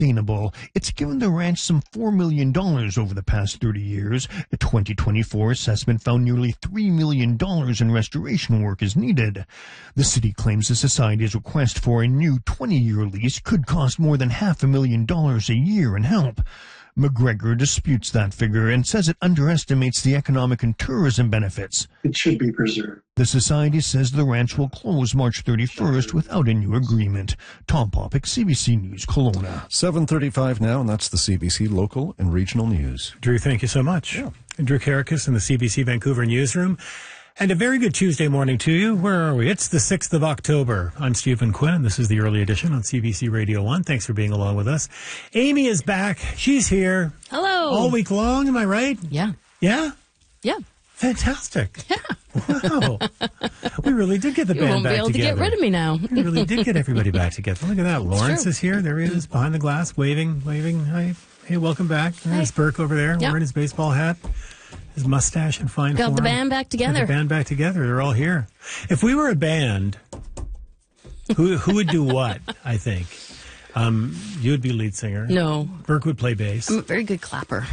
sustainable. It's given the ranch some $4 million over the past 30 years. A 2024 assessment found nearly $3 million in restoration work is needed. The city claims the society's request for a new 20-year lease could cost more than $500,000 a year in help. McGregor disputes that figure and says it underestimates the economic and tourism benefits. It should be preserved. The society says the ranch will close March 31st without a new agreement. Tom Popick, CBC News, Kelowna. 7:35 now, and that's the CBC local and regional news. Drew, thank you so much. Yeah. Drew Karakis in the CBC Vancouver newsroom. And a very good Tuesday morning to you. Where are we? It's the 6th of October. I'm Stephen Quinn, and this is the early edition on CBC Radio 1. Thanks for being along with us. Amy is back. She's here. Hello. All week long, am I right? Yeah. Yeah? Yeah. Fantastic. Yeah. Wow. We really did get the band back together. You won't be able to get rid of me now. We really did get everybody back together. Look at that. Lawrence is here. There he is, behind the glass, waving. Hi. Hey, welcome back. There's Burke over there, wearing his baseball hat. His mustache in fine form. Got the band back together. Got the band back together. They're all here. If we were a band, who would do what, I think? You would be lead singer. No. Burke would play bass. I'm a very good clapper.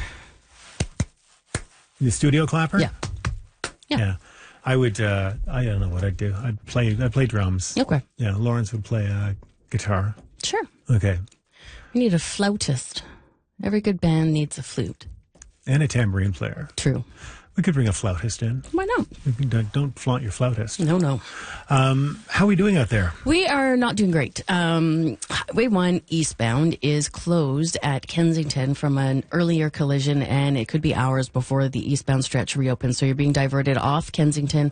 The studio clapper? Yeah. I would, I don't know what I'd do. I'd play drums. Okay. Yeah, Lawrence would play guitar. Sure. Okay. We need a flautist. Every good band needs a flute. And a tambourine player. True. We could bring a flautist in. Why not? Don't flaunt your flautist. No. How are we doing out there? We are not doing great. Highway 1 eastbound is closed at Kensington from an earlier collision, and it could be hours before the eastbound stretch reopens. So you're being diverted off at Kensington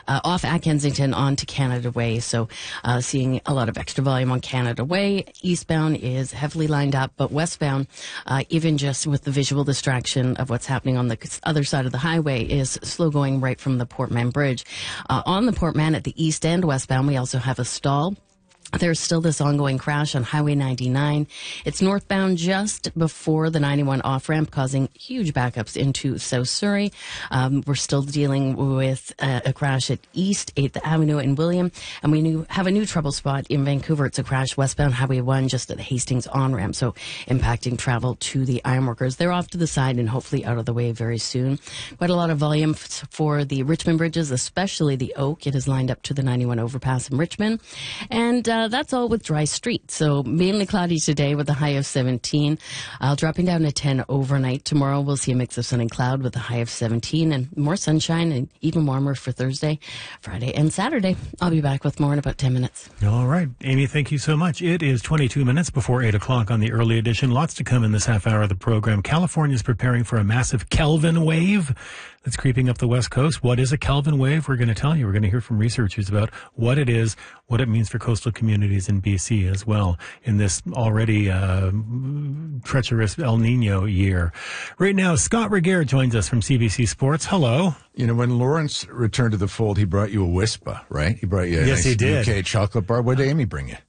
onto Canada Way. So seeing a lot of extra volume on Canada Way. Eastbound is heavily lined up, but westbound, even just with the visual distraction of what's happening on the other side of the highway, is slow going right from the Portman Bridge. On the Portman at the east end westbound, we also have a stall. There's still this ongoing crash on Highway 99. It's northbound just before the 91 off-ramp, causing huge backups into South Surrey. We're still dealing with a crash at East 8th Avenue in William, and we have a new trouble spot in Vancouver. It's a crash westbound Highway 1 just at the Hastings on-ramp, so impacting travel to the ironworkers. They're off to the side and hopefully out of the way very soon. Quite a lot of volume for the Richmond bridges, especially the Oak. It is lined up to the 91 overpass in Richmond. And that's all with dry streets. So mainly cloudy today with a high of 17. Dropping down to 10 overnight. Tomorrow we'll see a mix of sun and cloud with a high of 17 and more sunshine and even warmer for Thursday, Friday, and Saturday. I'll be back with more in about 10 minutes. All right. Amy, thank you so much. It is 22 minutes before 8 o'clock on the early edition. Lots to come in this half hour of the program. California is preparing for a massive Kelvin wave that's creeping up the West Coast. What is a Kelvin wave? We're going to tell you. We're going to hear from researchers about what it is, what it means for coastal communities in BC as well in this already treacherous El Nino year. Right now, Scott Regehr joins us from CBC Sports. Hello. You know, when Lawrence returned to the fold, he brought you a Wispa, right? He brought you a Yes, he did. UK chocolate bar. What did Amy bring you?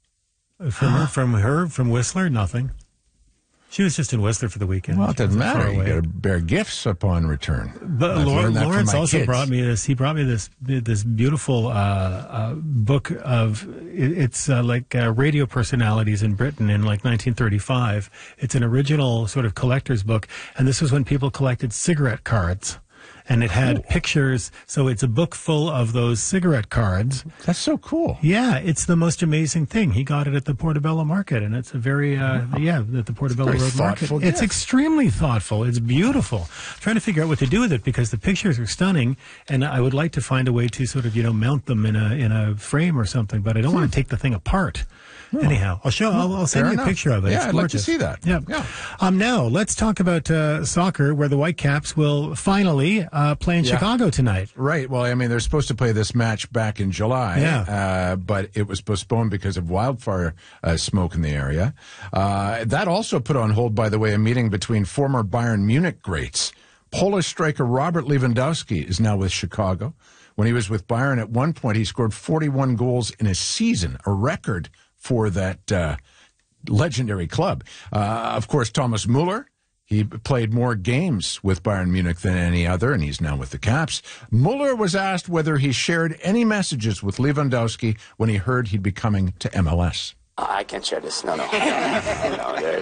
From Whistler, nothing. She was just in Whistler for the weekend. Well, it doesn't matter. You got to bear gifts upon return. But Lawrence also brought me this. He brought me this beautiful book of it's like radio personalities in Britain in like 1935. It's an original sort of collector's book, and this was when people collected cigarette cards. And it had pictures, so it's a book full of those cigarette cards. That's so cool. Yeah, it's the most amazing thing. He got it at the Portobello Market, and it's a very, at the Portobello Road Market. Gift. It's extremely thoughtful. It's beautiful. I'm trying to figure out what to do with it because the pictures are stunning, and I would like to find a way to sort of, mount them in a frame or something, but I don't want to take the thing apart. Anyhow, I'll send you a picture of it. Yeah, I'd like to see that. Yeah. Now, let's talk about soccer, where the Whitecaps will finally play in Chicago tonight. Right. Well, I mean, they're supposed to play this match back in July, but it was postponed because of wildfire smoke in the area. That also put on hold, by the way, a meeting between former Bayern Munich greats. Polish striker Robert Lewandowski is now with Chicago. When he was with Bayern, at one point, he scored 41 goals in a season, a record for that legendary club. Of course, Thomas Müller, he played more games with Bayern Munich than any other, and he's now with the Caps. Müller was asked whether he shared any messages with Lewandowski when he heard he'd be coming to MLS. I can't share this. No.